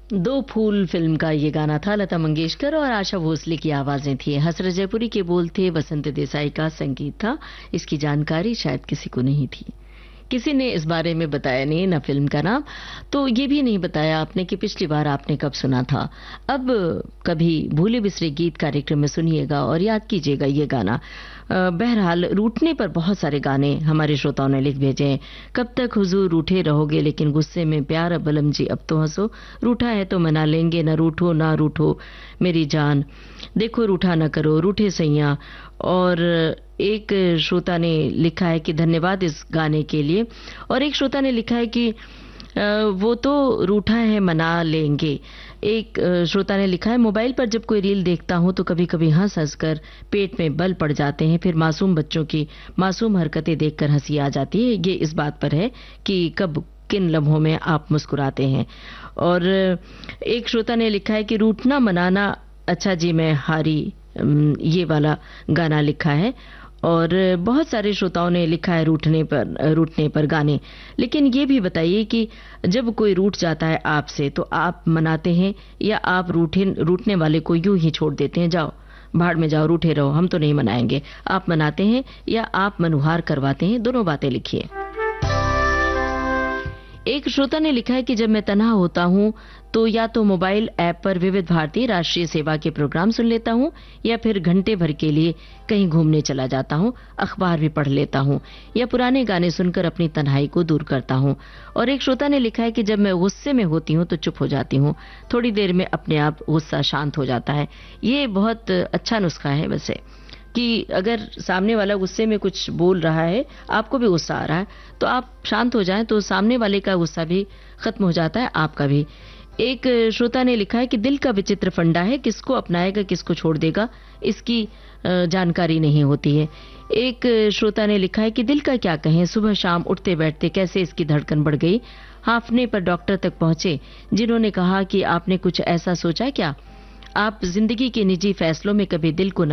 दो फूल फिल्म का ये गाना था। लता मंगेशकर और आशा भोसले की आवाजें थी। हसरत जयपुरी के बोल थे, वसंत देसाई का संगीत था। इसकी जानकारी शायद किसी को नहीं थी। किसी ने इस बारे में बताया नहीं, ना फिल्म का नाम, तो ये भी नहीं बताया आपने कि पिछली बार आपने कब सुना था। अब कभी भूले बिसरे गीत कार्यक्रम में सुनिएगा और याद कीजिएगा ये गाना। बहरहाल रूठने पर बहुत सारे गाने हमारे श्रोताओं ने लिख भेजे हैं। कब तक हुजूर रूठे रहोगे, लेकिन गुस्से में प्यार, बलम जी अब तो हंसो, रूठा है तो मना लेंगे, ना रूठो ना रूठो मेरी जान, देखो रूठा न करो, रूठे सैया। और एक श्रोता ने लिखा है कि धन्यवाद इस गाने के लिए। और एक श्रोता ने लिखा है कि वो तो रूठा है मना लेंगे। एक श्रोता ने लिखा है, मोबाइल पर जब कोई रील देखता हूं तो कभी कभी हंस हंस कर पेट में बल पड़ जाते हैं, फिर मासूम बच्चों की मासूम हरकतें देखकर हंसी आ जाती है। ये इस बात पर है कि कब किन लम्हों में आप मुस्कुराते हैं। और एक श्रोता ने लिखा है कि रूठना मनाना अच्छा जी मैं हारी, ये वाला गाना लिखा है। और बहुत सारे श्रोताओं ने लिखा है रूठने पर गाने। लेकिन ये भी बताइए कि जब कोई रूठ जाता है आपसे तो आप मनाते हैं या आप रूठने वाले को यूं ही छोड़ देते हैं, जाओ भाड़ में जाओ, रूठे रहो, हम तो नहीं मनाएंगे। आप मनाते हैं या आप मनुहार करवाते हैं, दोनों बातें लिखिए। एक श्रोता ने लिखा है कि जब मैं तन्हा होता हूं तो या तो मोबाइल ऐप पर विविध भारती राष्ट्रीय सेवा के प्रोग्राम सुन लेता हूं या फिर घंटे भर के लिए कहीं घूमने चला जाता हूं, अखबार भी पढ़ लेता हूं या पुराने गाने सुनकर अपनी तन्हाई को दूर करता हूं। और एक श्रोता ने लिखा है कि जब मैं गुस्से में होती हूं तो चुप हो जाती हूं, थोड़ी देर में अपने आप गुस्सा शांत हो जाता है। ये बहुत अच्छा नुस्खा है वैसे, कि अगर सामने वाला गुस्से में कुछ बोल रहा है, आपको भी गुस्सा आ रहा है, तो आप शांत हो जाएं तो सामने वाले का गुस्सा भी खत्म हो जाता है, आपका भी। एक श्रोता ने लिखा है कि दिल का विचित्र फंडा है, किसको अपनाएगा किसको छोड़ देगा, इसकी जानकारी नहीं होती है। एक श्रोता ने लिखा है कि दिल का क्या कहें, सुबह शाम उठते बैठते कैसे इसकी धड़कन बढ़ गई, हांफने पर डॉक्टर तक पहुंचे जिन्होंने कहा कि आपने कुछ ऐसा सोचा क्या, आप जिंदगी के निजी फैसलों में कभी दिल को